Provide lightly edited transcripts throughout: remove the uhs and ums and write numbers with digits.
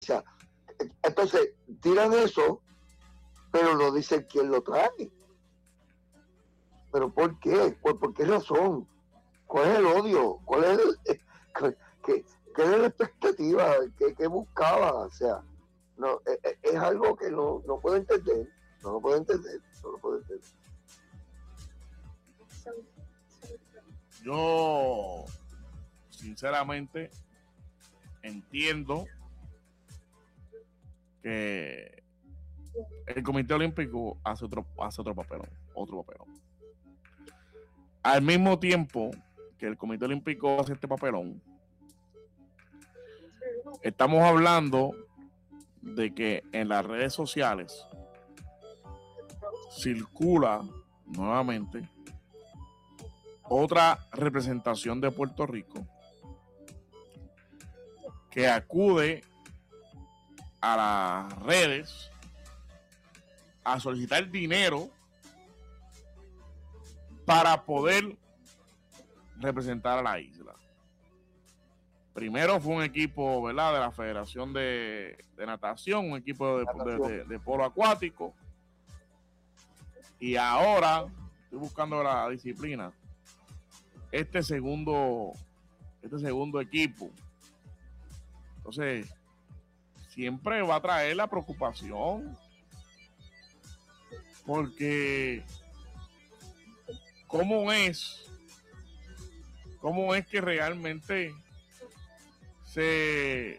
sea, entonces tiran eso, pero no dicen quién lo trae. ¿Pero por qué? ¿Por qué razón? ¿Cuál es el odio? ¿Cuál es qué es la expectativa? ¿Qué buscaba? O sea, no, es algo que no puedo entender. No lo puedo entender. No lo puedo entender. Yo, sinceramente, entiendo que el Comité Olímpico hace otro papelón. Al mismo tiempo que el Comité Olímpico hace este papelón, estamos hablando de que en las redes sociales circula nuevamente otra representación de Puerto Rico que acude a las redes a solicitar dinero para poder representar a la isla. Primero fue un equipo, ¿verdad?, de la Federación de Natación, un equipo de polo acuático, y ahora estoy buscando la disciplina, este segundo equipo. Entonces, siempre va a traer la preocupación, porque ¿cómo es que realmente se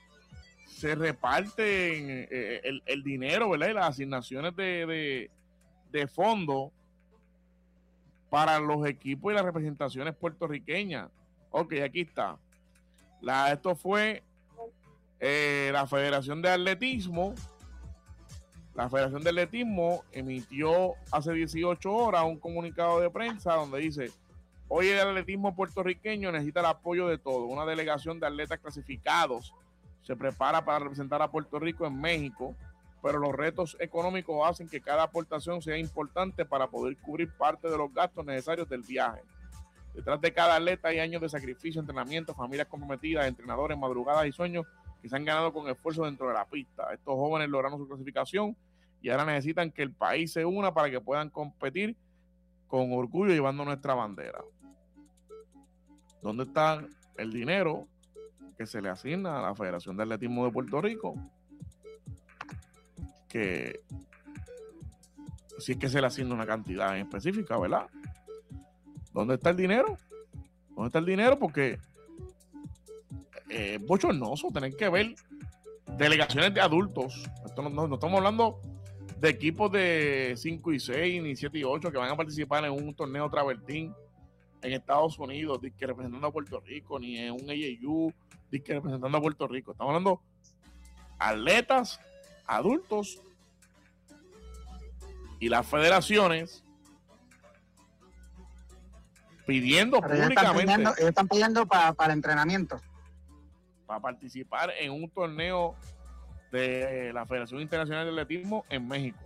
reparten el dinero, ¿verdad?, y las asignaciones de fondo para los equipos y las representaciones puertorriqueñas? Ok, aquí está. Esto fue la Federación de Atletismo. La Federación de Atletismo emitió hace 18 horas un comunicado de prensa donde dice: hoy el atletismo puertorriqueño necesita el apoyo de todos. Una delegación de atletas clasificados se prepara para representar a Puerto Rico en México, pero los retos económicos hacen que cada aportación sea importante para poder cubrir parte de los gastos necesarios del viaje. Detrás de cada atleta hay años de sacrificio, entrenamiento, familias comprometidas, entrenadores, madrugadas y sueños que se han ganado con esfuerzo dentro de la pista. Estos jóvenes lograron su clasificación y ahora necesitan que el país se una para que puedan competir con orgullo llevando nuestra bandera. ¿Dónde está el dinero que se le asigna a la Federación de Atletismo de Puerto Rico? Que si es que se le asigna una cantidad en específica, ¿verdad? ¿Dónde está el dinero? ¿Dónde está el dinero? Porque es bochornoso tener que ver delegaciones de adultos. Esto no estamos hablando de equipos de 5 y 6, ni 7 y 8 que van a participar en un torneo travertín en Estados Unidos, que representando a Puerto Rico, ni en un AAU, que representando a Puerto Rico. Estamos hablando atletas, adultos, y las federaciones pidiendo pero públicamente. Ellos están pidiendo para entrenamiento. Para participar en un torneo de la Federación Internacional de Atletismo en México.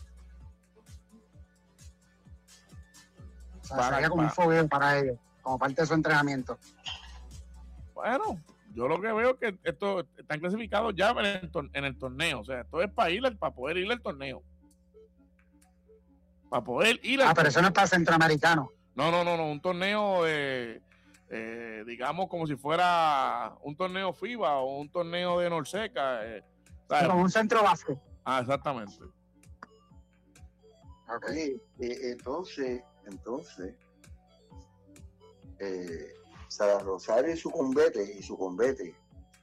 O sea, sería como un fogueo para ellos, como parte de su entrenamiento. Bueno, yo lo que veo es que esto están clasificados ya en el torneo. O sea, esto es para poder ir al torneo. Para poder ir al pero eso no es para centroamericano. No, un torneo digamos como si fuera un torneo FIBA o un torneo de Norseca. Como un centro básquet. Exactamente. Okay. Entonces, Sara Rosario y su convete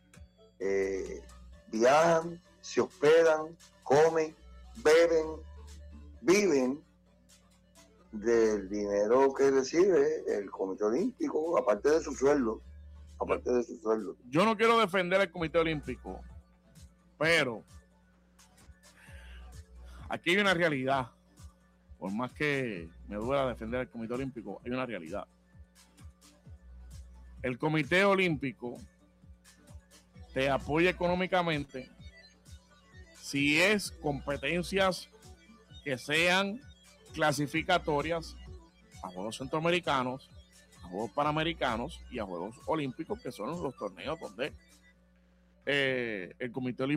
viajan, se hospedan, comen, beben, viven del dinero que recibe el Comité Olímpico, aparte de su sueldo. Yo no quiero defender al Comité Olímpico, pero aquí hay una realidad. Por más que me duela defender al Comité Olímpico, hay una realidad. El Comité Olímpico te apoya económicamente si es competencias que sean clasificatorias a Juegos Centroamericanos, a Juegos Panamericanos y a Juegos Olímpicos, que son los torneos donde el Comité Olímpico